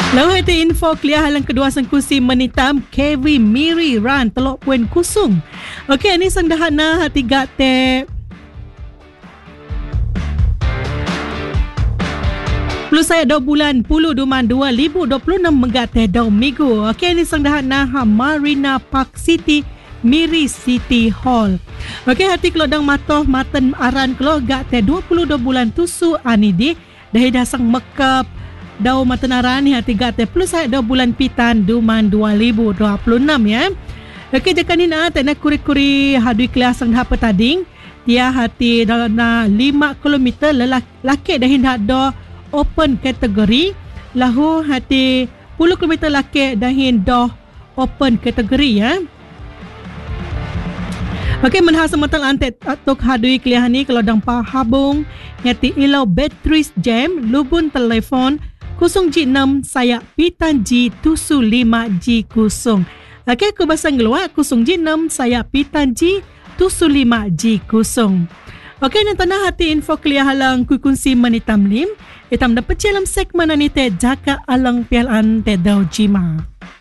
Lalu hati info kuliah halang kedua sang kursi menitam KV Miri Ran telok puan kusung. Okey, ini sang dahana hati gate. Plus saya 2 bulan 10 Duman 2026 menggate 2 minggu. Okey, ini sang dahana Marina Park City Miri City Hall. Okey, hati kelodang matoh maten aran kelo gate 22 bulan tusu anidi dahi dasang mekap Dau matenaran ni hati gate plus saya 2 bulan pitan Duman 2026 ya. Okey, jika ni nak tena kuri-kuri hadui kelas sang hapa tading dia hati dalam 5 km laki dah hendak do open kategori lahu hati 10 km laki dah hendak open kategori ya. Okey, menhasa matal antet atuk hadui kuliah ni kalau dang pahabung ngati ilau batteries jam lubun telefon 0G6 saya pitan G tusu 5 G kusung. Okey, aku basang keluar 0G6 saya pitan G tusu 5 G kusung. Okey, nan tanah hati info kuliah halang kukunsi manitam lim. Itam dapat dalam segmen anite jaka alang pialan te dau jima.